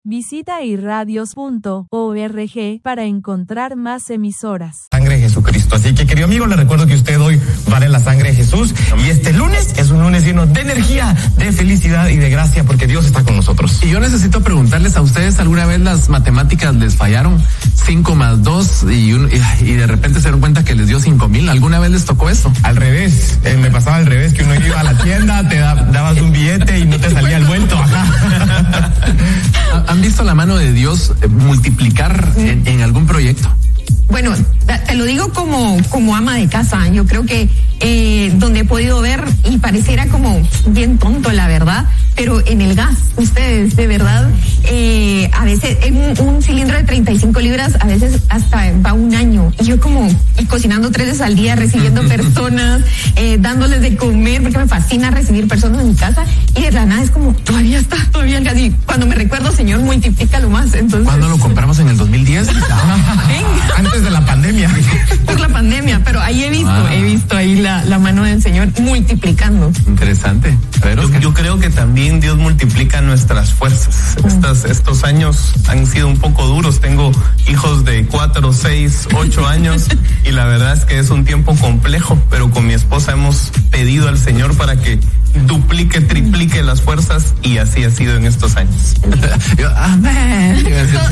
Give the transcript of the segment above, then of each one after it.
Visita irradios.org para encontrar más emisoras. Sangre de Jesucristo. Así que, querido amigo, le recuerdo que usted hoy vale la sangre de Jesús. Y este lunes es un lunes lleno de energía, de felicidad y de gracia, porque Dios está con nosotros. Y yo necesito preguntarles a ustedes, ¿alguna vez las matemáticas les fallaron? 5 más 2 y de repente se dieron cuenta que les dio 5,000. ¿Alguna vez les tocó eso? Al revés, me pasaba al revés, que uno iba a la tienda, te dabas un billete y no te salía el vuelto. Ajá. ¿Han visto la mano de Dios multiplicar en algún proyecto? Bueno, te lo digo como ama de casa. Yo creo que donde he podido ver, y pareciera como bien tonto, la verdad, pero en el gas, ustedes, de verdad, a veces en un cilindro de 35 libras, a veces hasta va un año. Y yo y cocinando 3 veces al día, recibiendo personas, dándoles de comer, porque me fascina recibir personas en mi casa, y de la nada es como, todavía el gas. Y cuando me recuerdo, Señor, multiplícalo más. Entonces, ¿cuándo lo compramos? ¿En el 2010? Antes de la pandemia. Por la pandemia, pero ahí he visto ahí la mano del Señor multiplicando. Interesante. Yo creo que también Dios multiplica nuestras fuerzas. Estos años han sido un poco duros. Tengo hijos de 4, 6, 8 años y la verdad es que es un tiempo complejo, pero con mi esposa hemos pedido al Señor para que duplique, triplique las fuerzas, y así ha sido en estos años. Amén.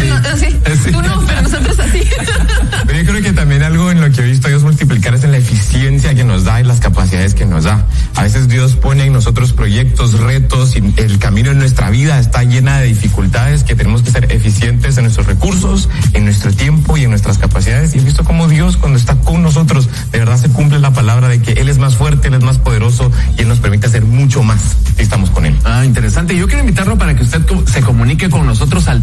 Tú no, pero nosotros así. Pero yo creo que también algo en lo que he visto a Dios multiplicar es en la eficiencia que nos da y las capacidades que nos da. A veces Dios pone en nosotros proyectos, retos, y el camino en nuestra vida está llena de dificultades, que tenemos que ser eficientes en nuestros recursos, en nuestro tiempo y en nuestras capacidades. Y he visto cómo Dios, cuando está con nosotros, de verdad se cumple la palabra de que Él es más fuerte, Él es más poderoso y Él nos permite hacer mucho más si estamos con Él. Interesante. Yo quiero invitarlo para que usted se comunique con nosotros al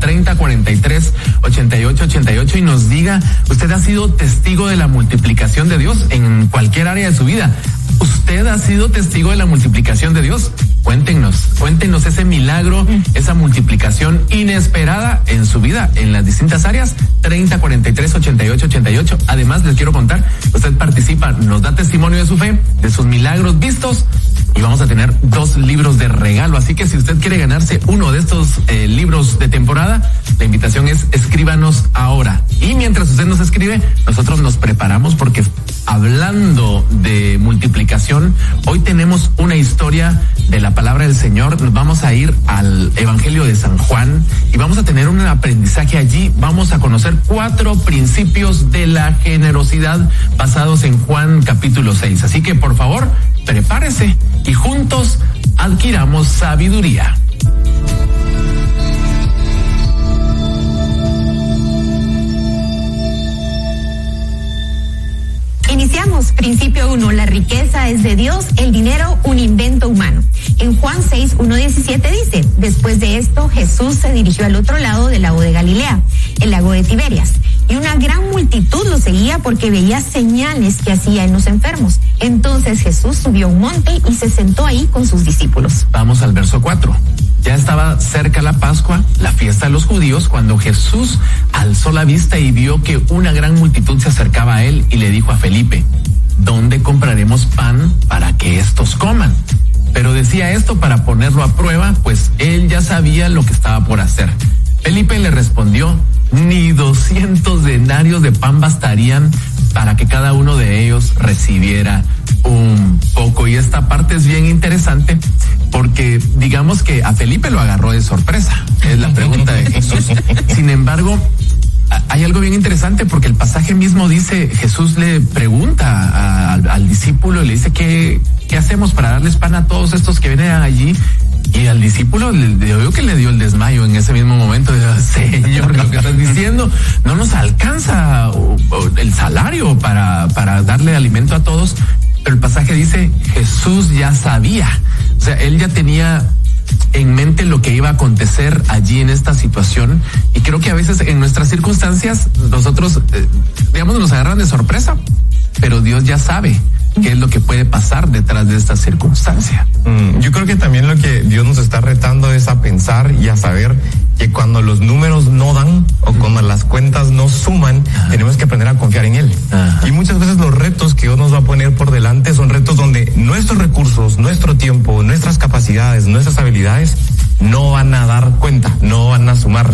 3043-8888 y nos diga, ¿usted ha sido testigo de la multiplicación de Dios en cualquier área de su vida? ¿Usted ha sido testigo de la multiplicación de Dios? Cuéntenos ese milagro, esa multiplicación inesperada en su vida, en las distintas áreas. 3043-8888. Además, les quiero contar, usted participa, nos da testimonio de su fe, de sus milagros vistos, y vamos a tener 2 libros de regalo. Así que si usted quiere ganarse uno de estos libros de temporada, la invitación es escríbanos ahora. Y mientras usted nos escribe, nosotros nos preparamos, porque hablando de multiplicación, hoy tenemos una historia de la palabra del Señor. Nos vamos a ir al Evangelio de San Juan y vamos a tener un aprendizaje allí. Vamos a conocer 4 principios de la generosidad basados en Juan capítulo 6. Así que, por favor, prepárese y juntos adquiramos sabiduría. Iniciamos. Principio 1. La riqueza es de Dios, el dinero un invento humano. En Juan 6:1-17 dice: después de esto, Jesús se dirigió al otro lado del lago de Galilea, el lago de Tiberias, y una gran multitud lo seguía porque veía señales que hacía en los enfermos. Entonces Jesús subió a un monte y se sentó ahí con sus discípulos. Vamos al verso 4. Ya estaba cerca la Pascua, la fiesta de los judíos, cuando Jesús alzó la vista y vio que una gran multitud se acercaba a él, y le dijo a Felipe: ¿dónde compraremos pan para que estos coman? Pero decía esto para ponerlo a prueba, pues él ya sabía lo que estaba por hacer. Felipe le respondió: ni 200 denarios de pan bastarían para que cada uno de ellos recibiera un poco. Y esta parte es bien interesante, porque digamos que a Felipe lo agarró de sorpresa. Es la pregunta de Jesús. Sin embargo, hay algo bien interesante, porque el pasaje mismo dice, Jesús le pregunta al discípulo y le dice, ¿qué hacemos para darles pan a todos estos que vienen allí? Y al discípulo yo que le dio el desmayo en ese mismo momento. Señor, lo que estás diciendo, no nos alcanza el salario para darle alimento a todos. Pero el pasaje dice, Jesús ya sabía. O sea, él ya tenía en mente lo que iba a acontecer allí en esta situación. Y creo que a veces en nuestras circunstancias nosotros, nos agarran de sorpresa, pero Dios ya sabe qué es lo que puede pasar detrás de esta circunstancia. Yo creo que también lo que Dios nos está retando es a pensar y a saber que cuando los números no dan o cuando las cuentas no suman, tenemos que aprender a confiar en Él. Y muchas veces los retos que Dios nos va a poner por delante son retos donde nuestros recursos, nuestro tiempo, nuestras capacidades, nuestras habilidades no van a dar cuenta, no van a sumar.